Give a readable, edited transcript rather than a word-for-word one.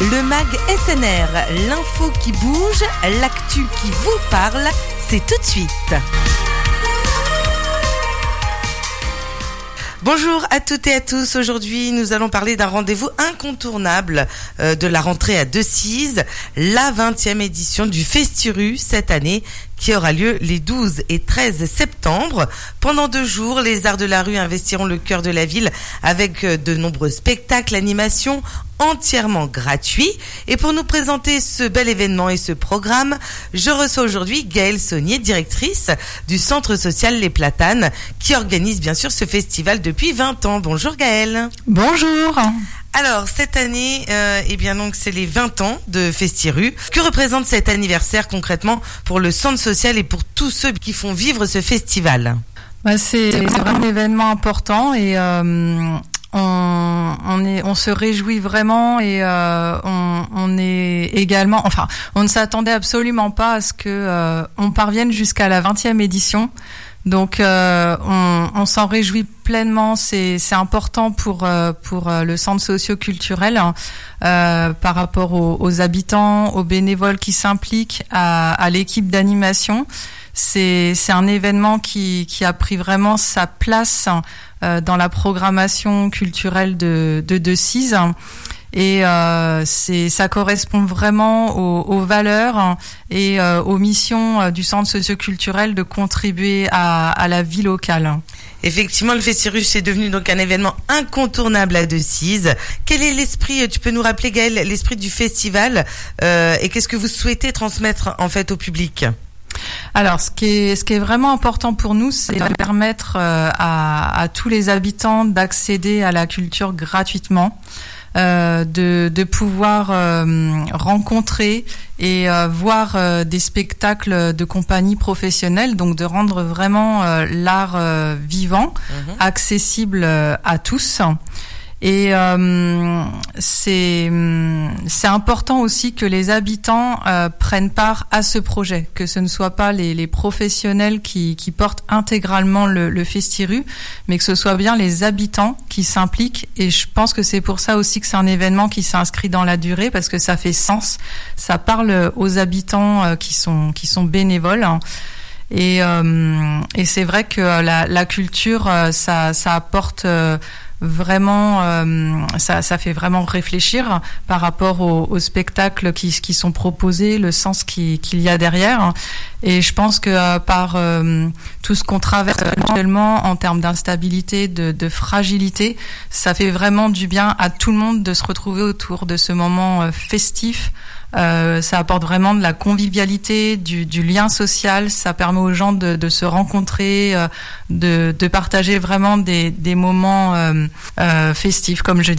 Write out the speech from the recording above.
Le MAG SNR, l'info qui bouge, l'actu qui vous parle, c'est tout de suite. Bonjour à toutes et à tous. Aujourd'hui, nous allons parler d'un rendez-vous incontournable de la rentrée à Decize, la 20e édition du Festiru cette année, qui aura lieu les 12 et 13 septembre. Pendant 2 jours, les Arts de la Rue investiront le cœur de la ville avec de nombreux spectacles, animations entièrement gratuits. Et pour nous présenter ce bel événement et ce programme, je reçois aujourd'hui Gaëlle Saunier, directrice du Centre social Les Platanes, qui organise bien sûr ce festival depuis 20 ans. Bonjour Gaëlle. Bonjour. Alors, cette année, donc, c'est les 20 ans de Festiru. Que représente cet anniversaire concrètement pour le centre social et pour tous ceux qui font vivre ce festival? C'est vraiment un événement important et on se réjouit vraiment et on est également, on ne s'attendait absolument pas à ce que on parvienne jusqu'à la 20e édition. Donc on s'en réjouit pleinement, c'est important pour le centre socio-culturel par rapport aux habitants, aux bénévoles qui s'impliquent, à l'équipe d'animation. C'est un événement qui a pris vraiment sa place dans la programmation culturelle de Decize. Et ça correspond vraiment aux valeurs et aux missions du centre socio-culturel de contribuer à la vie locale. Effectivement, le Festiru est devenu donc un événement incontournable à Decize. Quel est l'esprit, tu peux nous rappeler Gaëlle, l'esprit du festival et qu'est-ce que vous souhaitez transmettre en fait au public ? Alors, ce qui est vraiment important pour nous, c'est de permettre à tous les habitants d'accéder à la culture gratuitement. De pouvoir rencontrer et voir des spectacles de compagnie professionnelle, donc de rendre vraiment l'art vivant, accessible à tous. Et c'est important aussi que les habitants prennent part à ce projet, que ce ne soit pas les professionnels qui portent intégralement le Festiru, mais que ce soit bien les habitants qui s'impliquent. Et je pense que c'est pour ça aussi que c'est un événement qui s'inscrit dans la durée, parce que ça fait sens, ça parle aux habitants qui sont bénévoles. Et c'est vrai que la culture, ça apporte vraiment, ça fait vraiment réfléchir par rapport aux spectacles qui sont proposés, le sens qu'il y a derrière. Et je pense que par tout ce qu'on traverse actuellement en termes d'instabilité, de fragilité, ça fait vraiment du bien à tout le monde de se retrouver autour de ce moment festif. Ça apporte vraiment de la convivialité, du lien social. Ça permet aux gens de se rencontrer, de partager vraiment des moments festifs, comme je